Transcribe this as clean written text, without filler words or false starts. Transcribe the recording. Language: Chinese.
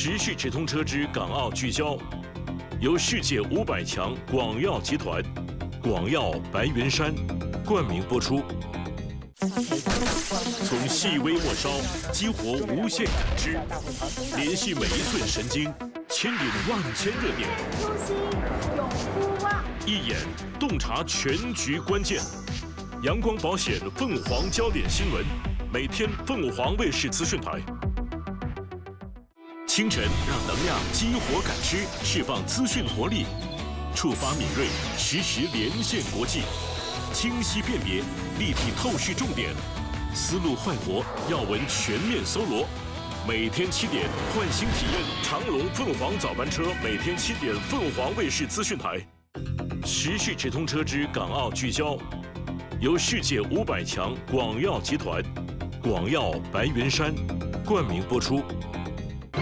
时序直通车之港澳聚焦，由世界500强广药集团、广药白云山冠名播出。从细微末梢激活无限感知，联系每一寸神经，牵引万千热点。 初心永不忘， 一眼洞察全局关键。阳光保险凤凰焦点新闻，每天凤凰卫视资讯台。清晨让能量激活感知，释放资讯活力，触发敏锐，实时连线国际，清晰辨别，立体透视重点，思路焕活，要闻全面搜罗。每天7点，唤醒体验长龙凤凰早班车，每天7点，凤凰卫视资讯台。时序直通车之港澳聚焦，由世界500强广药集团、广药白云山冠名播出。